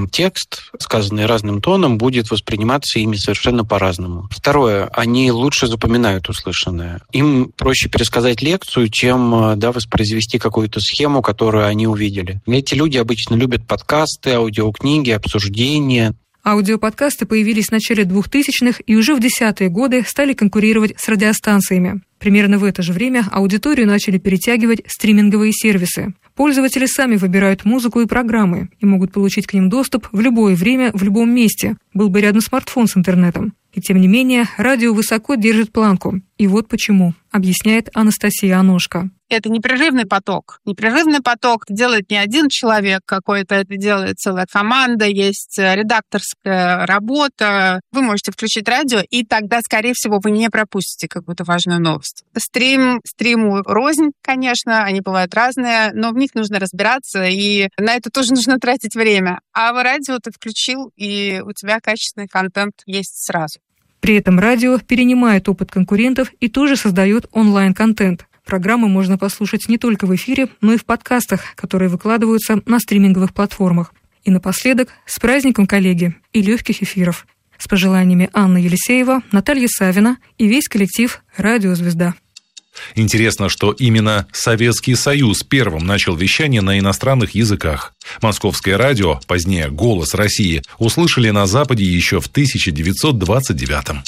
текст, сказанный разным тоном, будет восприниматься ими совершенно по-разному. Второе, они лучше запоминают услышанное. Им проще пересказать лекцию, чем воспроизвести какую-то схему, которую они увидели. Эти люди обычно любят подкасты, аудиокниги, обсуждения. Аудиоподкасты появились в начале 2000-х и уже в 10-е годы стали конкурировать с радиостанциями. Примерно в это же время аудиторию начали перетягивать стриминговые сервисы. Пользователи сами выбирают музыку и программы и могут получить к ним доступ в любое время, в любом месте. Был бы рядом смартфон с интернетом. И тем не менее, радио высоко держит планку. И вот почему, объясняет Анастасия Аношко. Это непрерывный поток. Непрерывный поток делает не один человек какой-то, это делает целая команда, есть редакторская работа. Вы можете включить радио, и тогда, скорее всего, вы не пропустите какую-то важную новость. Стриму рознь, конечно, они бывают разные, но в них нужно разбираться, и на это тоже нужно тратить время. А в радио ты включил, и у тебя качественный контент есть сразу. При этом радио перенимает опыт конкурентов и тоже создает онлайн-контент. Программы можно послушать не только в эфире, но и в подкастах, которые выкладываются на стриминговых платформах. И напоследок, с праздником, коллеги, и легких эфиров. С пожеланиями Анна Елисеева, Наталья Савина и весь коллектив «Радио Звезда». Интересно, что именно Советский Союз первым начал вещание на иностранных языках. Московское радио, позднее «Голос России», услышали на Западе еще в 1929-м.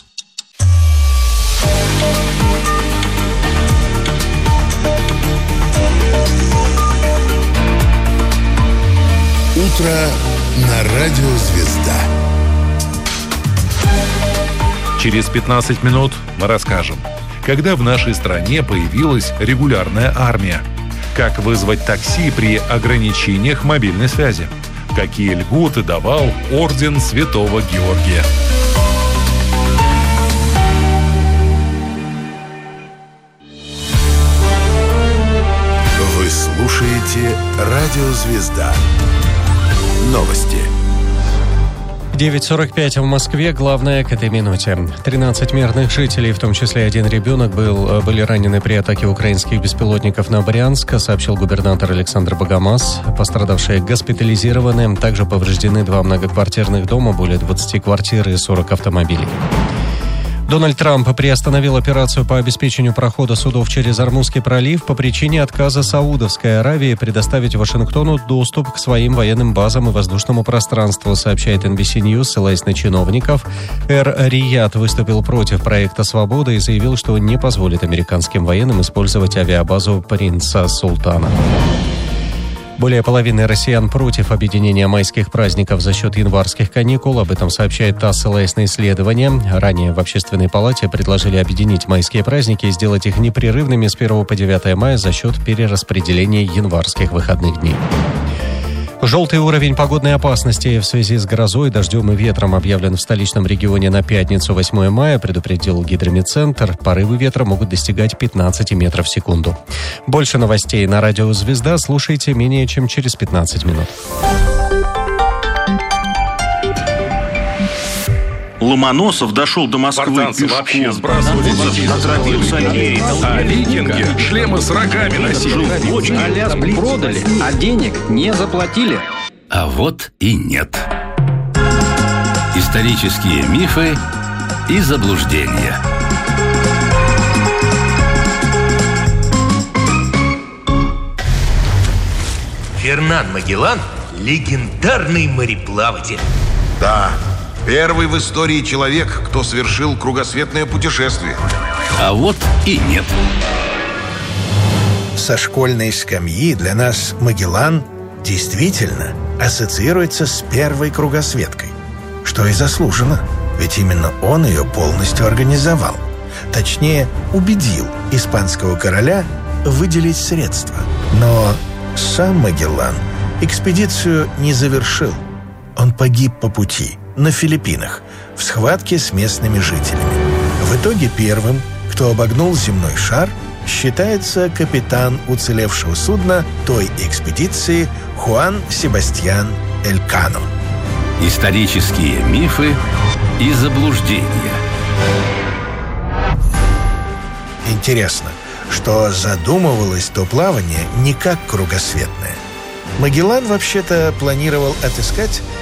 Утро на Радио Звезда. Через 15 минут мы расскажем, когда в нашей стране появилась регулярная армия, как вызвать такси при ограничениях мобильной связи, какие льготы давал орден Святого Георгия. Вы слушаете Радио Звезда. Новости. 9:45 в Москве. Главное к этой минуте. 13 мирных жителей, в том числе один ребенок, были ранены при атаке украинских беспилотников на Брянск, сообщил губернатор Александр Богомаз. Пострадавшие госпитализированы. Также повреждены 2 многоквартирных дома, более 20 квартир и 40 автомобилей. Дональд Трамп приостановил операцию по обеспечению прохода судов через Ормузский пролив по причине отказа Саудовской Аравии предоставить Вашингтону доступ к своим военным базам и воздушному пространству, сообщает NBC News, ссылаясь на чиновников. Эр-Рияд выступил против проекта «Свобода» и заявил, что не позволит американским военным использовать авиабазу «Принца Султана». Более половины россиян против объединения майских праздников за счет январских каникул. Об этом сообщает ТАСС, ссылаясь на исследования. Ранее в Общественной палате предложили объединить майские праздники и сделать их непрерывными с 1 по 9 мая за счет перераспределения январских выходных дней. Желтый уровень погодной опасности в связи с грозой, дождем и ветром объявлен в столичном регионе на пятницу, 8 мая, предупредил Гидрометцентр. Порывы ветра могут достигать 15 метров в секунду. Больше новостей на Радио Звезда слушайте менее чем через 15 минут. Ломоносов дошел до Москвы пешком. Вообще сбрасывали а викинги шлемы с рогами носили. Аляску продали, а денег не заплатили. А вот и нет. Исторические мифы и заблуждения. Фернан Магеллан – легендарный мореплаватель. Да, первый в истории человек, кто совершил кругосветное путешествие. А вот и нет. Со школьной скамьи для нас Магеллан действительно ассоциируется с первой кругосветкой. Что и заслуженно, ведь именно он ее полностью организовал. Точнее, убедил испанского короля выделить средства. Но сам Магеллан экспедицию не завершил. Он погиб по пути на Филиппинах в схватке с местными жителями. В итоге первым, кто обогнул земной шар, считается капитан уцелевшего судна той экспедиции Хуан Себастьян Элькано. Исторические мифы и заблуждения. Интересно, что задумывалось то плавание не как кругосветное. Магеллан вообще-то планировал отыскать